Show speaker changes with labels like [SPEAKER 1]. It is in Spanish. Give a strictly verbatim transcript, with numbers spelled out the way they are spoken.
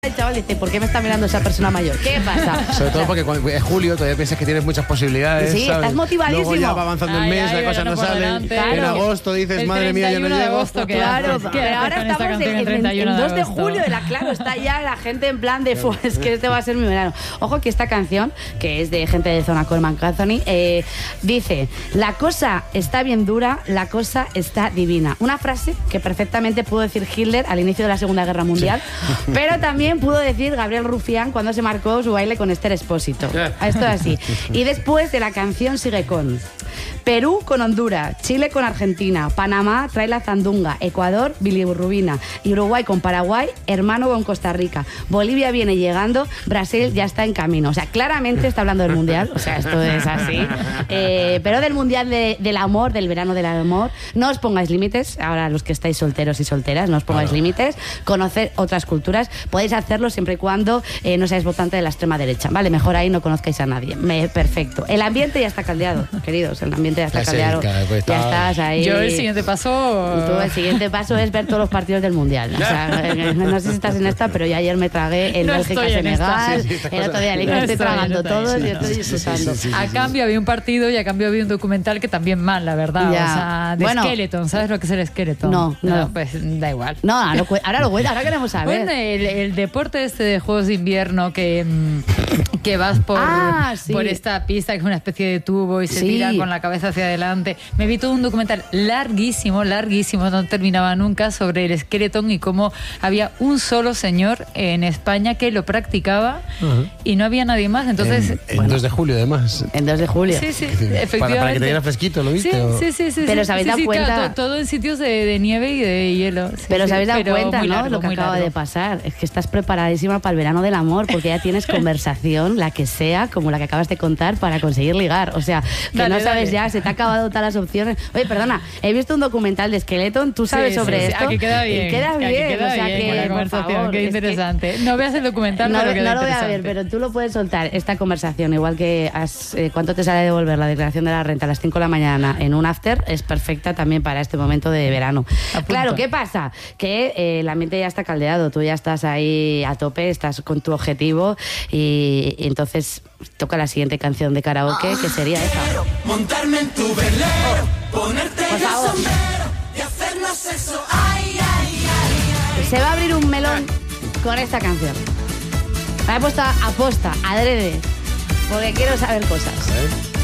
[SPEAKER 1] El chaval dice, ¿por qué me está mirando esa persona mayor? ¿Qué pasa?
[SPEAKER 2] Sobre todo porque cuando es julio todavía piensas que tienes muchas posibilidades.
[SPEAKER 1] Sí,
[SPEAKER 2] ¿sabes?
[SPEAKER 1] estás motivadísimo.
[SPEAKER 2] Luego ya va avanzando el
[SPEAKER 3] Ay,
[SPEAKER 2] mes,
[SPEAKER 3] ay,
[SPEAKER 2] las cosas no salen.
[SPEAKER 1] Claro.
[SPEAKER 2] En agosto dices,
[SPEAKER 3] El
[SPEAKER 2] madre mía, yo no
[SPEAKER 3] treinta y uno de
[SPEAKER 2] llego.
[SPEAKER 3] agosto, ¿qué
[SPEAKER 1] Claro,
[SPEAKER 3] haces? ¿Qué
[SPEAKER 1] pero
[SPEAKER 3] haces
[SPEAKER 1] ahora
[SPEAKER 3] con esta
[SPEAKER 1] estamos
[SPEAKER 3] canción
[SPEAKER 1] en,
[SPEAKER 3] el
[SPEAKER 1] en,
[SPEAKER 3] treinta y uno
[SPEAKER 1] en
[SPEAKER 3] de
[SPEAKER 1] dos de
[SPEAKER 3] agosto?
[SPEAKER 1] julio, la, claro, está ya la gente en plan de, pues que este va a ser mi verano. Ojo que esta canción, que es de gente de zona Coleman Anthony, eh, dice, la cosa está bien dura, la cosa está divina. Una frase que perfectamente pudo decir Hitler al inicio de la Segunda Guerra Mundial, sí. Pero también pudo decir Gabriel Rufián cuando se marcó su baile con Esther Expósito. Esto es así. Y después de la canción sigue con Perú con Honduras, Chile con Argentina, Panamá trae la zandunga, Ecuador bilirrubina y Uruguay con Paraguay, hermano con Costa Rica, Bolivia viene llegando, Brasil ya está en camino. O sea, claramente está hablando del mundial, o sea, esto es así. Eh, pero del mundial de, del amor, del verano del amor, no os pongáis límites, ahora los que estáis solteros y solteras, no os pongáis claro. límites, conocer otras culturas, podéis hacerlo siempre y cuando eh, no seáis votante de la extrema derecha, ¿vale? Mejor ahí no conozcáis a nadie. Me, perfecto. El ambiente ya está caldeado, queridos, el ambiente ya está caldeado. Ya estás ahí.
[SPEAKER 3] Yo el siguiente paso...
[SPEAKER 1] Tú, el siguiente paso es ver todos los partidos del mundial. O sea, no sé si estás en esta, pero yo ayer me tragué en
[SPEAKER 3] no
[SPEAKER 1] Bélgica-Senegal,
[SPEAKER 2] sí, sí,
[SPEAKER 1] el otro día no estoy tragando todos y estoy disfrutando.
[SPEAKER 3] Sí, sí, sí, a cambio había un partido y a cambio había un documental que también mal, la verdad. Ya. O sea, de bueno, Skeleton. ¿Sabes lo que es el Skeleton?
[SPEAKER 1] No, no.
[SPEAKER 3] no pues da igual.
[SPEAKER 1] No, ahora lo, ahora lo cuento, ahora queremos saber.
[SPEAKER 3] Bueno, el, el deporte este de juegos de invierno que, que vas por,
[SPEAKER 1] ah, sí.
[SPEAKER 3] por esta pista que es una especie de tubo y se sí. tira con la cabeza hacia adelante. Me vi todo un documental larguísimo, larguísimo, no terminaba nunca, sobre el Skeleton y cómo había un solo señor en España que lo practicaba uh-huh. y no había nadie más. Entonces,
[SPEAKER 2] en, en bueno, dos de julio además.
[SPEAKER 1] En dos de julio.
[SPEAKER 3] Sí, sí, efectivamente.
[SPEAKER 2] Para, para que te diera fresquito, ¿lo viste?
[SPEAKER 3] Sí,
[SPEAKER 2] o...
[SPEAKER 3] sí, sí, sí.
[SPEAKER 1] Pero
[SPEAKER 3] sí,
[SPEAKER 1] ¿os habéis
[SPEAKER 3] sí,
[SPEAKER 1] dado
[SPEAKER 3] sí,
[SPEAKER 1] cuenta?
[SPEAKER 3] Claro, todo, todo en sitios de, de nieve y de hielo. Sí,
[SPEAKER 1] pero
[SPEAKER 3] sí,
[SPEAKER 1] os habéis dado
[SPEAKER 3] pero
[SPEAKER 1] cuenta, ¿no?
[SPEAKER 3] Largo,
[SPEAKER 1] lo que acaba
[SPEAKER 3] largo.
[SPEAKER 1] de pasar. Es que estás preparadísima para el verano del amor porque ya tienes conversación, la que sea, como la que acabas de contar, para conseguir ligar. O sea, que dale, no sabes dale. ya, se te ha acabado todas las opciones. Oye, perdona, he visto un documental de Skeleton, ¿tú sabes
[SPEAKER 3] sí,
[SPEAKER 1] sobre
[SPEAKER 3] sí,
[SPEAKER 1] esto?
[SPEAKER 3] Sí, aquí queda bien.
[SPEAKER 1] Y queda bien,
[SPEAKER 3] queda
[SPEAKER 1] o sea
[SPEAKER 3] bien,
[SPEAKER 1] que,
[SPEAKER 3] la conversación, favor, qué interesante. Que... No veas el documental,
[SPEAKER 1] no,
[SPEAKER 3] pero queda
[SPEAKER 1] no lo voy a ver, pero tú lo puedes soltar, esta conversación, igual que has, eh, cuánto te sale de devolver la declaración de la renta a las cinco de la mañana en un after, es perfecta también para este momento de verano. Claro, ¿qué pasa? Que eh, el ambiente ya está caldeado, tú ya estás ahí a tope, estás con tu objetivo y, y entonces toca la siguiente canción de karaoke, que sería esa.
[SPEAKER 4] Montarme en tu velero, ponerte
[SPEAKER 1] Por favor.
[SPEAKER 4] el sombrero y hacernos eso. Ay, ay, ay, ay.
[SPEAKER 1] Se va a abrir un melón con esta canción. La he puesto a posta, adrede, porque quiero saber cosas. ¿Eh?